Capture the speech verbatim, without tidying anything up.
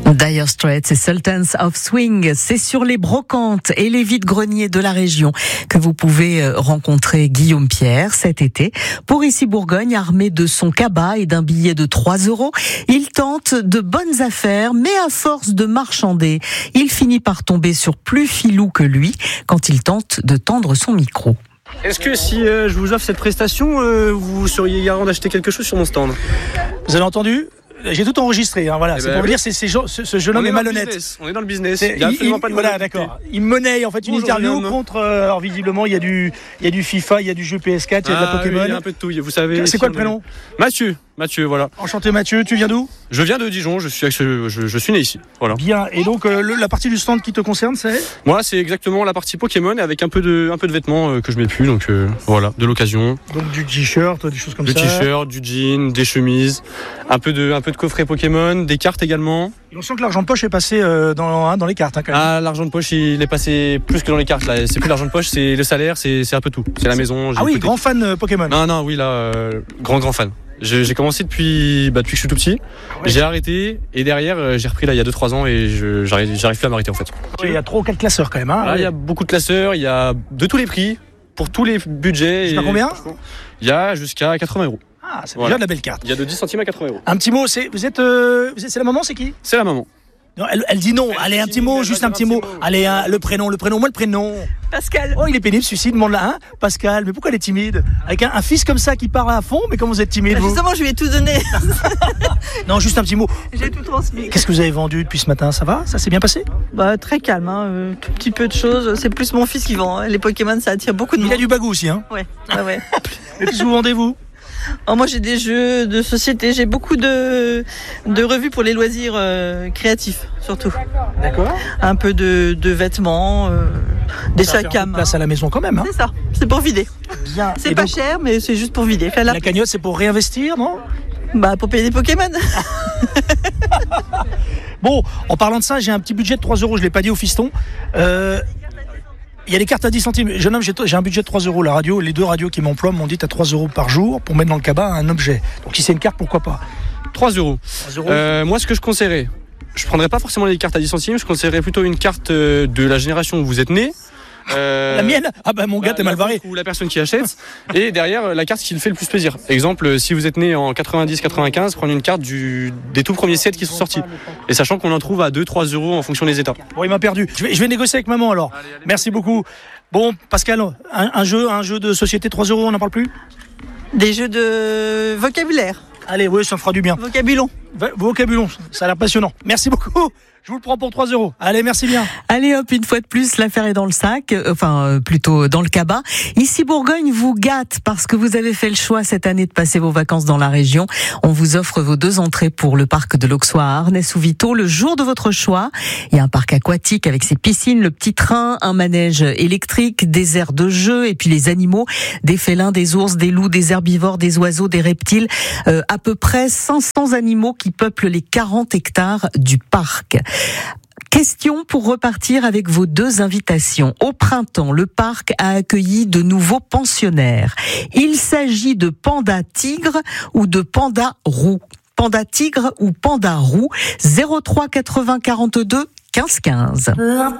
Dire Straits et Sultans of Swing, c'est sur les brocantes et les vides-greniers de la région que vous pouvez rencontrer Guillaume Pierre cet été. Pour Ici Bourgogne, armé de son cabas et d'un billet de trois euros, il tente de bonnes affaires, mais à force de marchander, il finit par tomber sur plus filou que lui quand il tente de tendre son micro. Est-ce que si euh, je vous offre cette prestation, euh, vous seriez garant d'acheter quelque chose sur mon stand ? Vous avez entendu ? J'ai tout enregistré, hein, voilà. Eh c'est ben pour oui. vous dire, c'est, c'est, ce, ce jeune homme est malhonnête. On est dans le business. C'est, il y a absolument il, pas de voilà, d'accord. Il monnaie en fait une Bonjour, interview non. contre. Euh, alors visiblement, il y a du, il y a du FIFA, il y a du jeu P S quatre, il y a ah, de la Pokémon. Oui, il y a un peu de tout. Vous savez. C'est quoi le prénom ? Mathieu. Mathieu, voilà. Enchanté Mathieu. Tu viens d'où ? Je viens de Dijon. Je suis, je, je, je suis né ici. Voilà. Bien. Et donc euh, le, la partie du stand qui te concerne, c'est ? Moi, c'est exactement la partie Pokémon avec un peu de, un peu de vêtements euh, que je mets plus. Donc euh, voilà, de l'occasion. Donc du t-shirt, des choses comme du ça. Du t-shirt, du jean, des chemises, un peu de, un peu de coffret Pokémon, des cartes également. Et on sent que l'argent de poche est passé euh, dans, hein, dans les cartes. Hein, quand même. Ah, l'argent de poche, il est passé plus que dans les cartes. Là, c'est plus l'argent de poche, c'est le salaire, c'est, c'est un peu tout. C'est la maison. J'ai ah oui, écouté. Grand fan euh, Pokémon. Non, non, oui là, euh, grand grand fan. J'ai, j'ai commencé depuis, bah, depuis que je suis tout petit. Ah ouais. J'ai arrêté et derrière euh, j'ai repris là il y a deux trois ans et je, j'arrive, j'arrive plus à m'arrêter en fait. Il y a trois ou quatre classeurs quand même. Hein, là, il y a beaucoup de classeurs, il y a de tous les prix, pour tous les budgets. Jusqu'à combien ? Il y a jusqu'à quatre-vingts euros. Ah, c'est voilà. Déjà de la belle carte. Il y a de dix centimes à quatre-vingts euros. Un petit mot, c'est, vous êtes, euh, vous êtes, c'est la maman, c'est qui ? C'est la maman. Non, elle, elle dit non. Elle Allez, un petit mot, juste un petit mot. mot. Allez, hein, le prénom, le prénom, moi le prénom. Pascal. Oh, il est pénible, celui-ci, demande-la, hein. Pascal, mais pourquoi elle est timide ? Avec un, un fils comme ça qui parle à fond, mais comment vous êtes timide, vous ? Justement, je lui ai tout donné. Non, juste un petit mot. J'ai tout transmis. Qu'est-ce que vous avez vendu depuis ce matin ? Ça va ? Ça s'est bien passé ? Bah, très calme, hein. Euh, tout petit peu de choses. C'est plus mon fils qui vend. Hein. Les Pokémon, ça attire beaucoup de monde. Il a du bagou aussi, hein. Ouais, ah ouais. Et qu'est-ce que vous vendez, vous ? Alors moi j'ai des jeux de société, j'ai beaucoup de, de revues pour les loisirs euh, créatifs surtout. D'accord. Un peu de, de vêtements, euh, des sacs à main. Place à la maison quand même. Hein. C'est ça, c'est pour vider. Bien. C'est Et pas donc, cher mais c'est juste pour vider. La, la cagnotte c'est pour réinvestir, non ? Bah pour payer des Pokémon. Bon, en parlant de ça, j'ai un petit budget de trois euros, je l'ai pas dit au fiston. Euh, Il y a des cartes à dix centimes. Jeune homme, j'ai, j'ai un budget de trois euros. La radio, les deux radios qui m'emploient m'ont dit à trois euros par jour pour mettre dans le cabas un objet. Donc si c'est une carte, pourquoi pas ? trois euros. Euh, moi, ce que je conseillerais, je ne prendrais pas forcément les cartes à dix centimes, je conseillerais plutôt une carte de la génération où vous êtes né. Euh, la mienne ? Ah bah mon gars, bah, t'es mal barré. Ou la personne qui achète. Et derrière, la carte qui le fait le plus plaisir. Exemple, si vous êtes né en quatre-vingt-dix quatre-vingt-quinze, prenez une carte du, des tout premiers sets qui sont sortis. Et sachant qu'on en trouve à deux trois euros en fonction des états. Bon, il m'a perdu. Je vais, je vais négocier avec maman alors. Allez, allez, Merci beaucoup. Bon, Pascal, un, un jeu, un jeu de société, trois euros, on n'en parle plus ? Des jeux de vocabulaire. Allez, oui, ça me fera du bien. Vocabulon. Vocabulon, ça a l'air passionnant. Merci beaucoup. Je vous le prends pour trois euros. Allez, merci bien. Allez hop, une fois de plus, l'affaire est dans le sac, euh, enfin euh, plutôt dans le cabas. Ici Bourgogne vous gâte parce que vous avez fait le choix cette année de passer vos vacances dans la région. On vous offre vos deux entrées pour le parc de l'Auxois à Arnès-ou-Vito le jour de votre choix. Il y a un parc aquatique avec ses piscines, le petit train, un manège électrique, des aires de jeu et puis les animaux, des félins, des ours, des loups, des herbivores, des oiseaux, des reptiles. Euh, à peu près cinq cents animaux qui peuplent les quarante hectares du parc. Question pour repartir avec vos deux invitations. Au printemps, le parc a accueilli de nouveaux pensionnaires. Il s'agit de panda tigre ou de panda roux. Panda tigre ou panda roux, zéro trois quatre-vingts quarante-deux quinze quinze.